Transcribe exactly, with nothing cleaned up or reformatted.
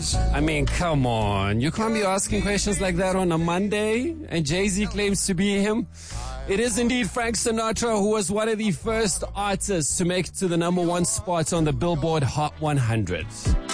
I mean, come on. You can't be asking questions like that on a Monday, and Jay-Z claims to be him. It is indeed Frank Sinatra, who was one of the first artists to make it to the number one spot on the Billboard Hot one hundred.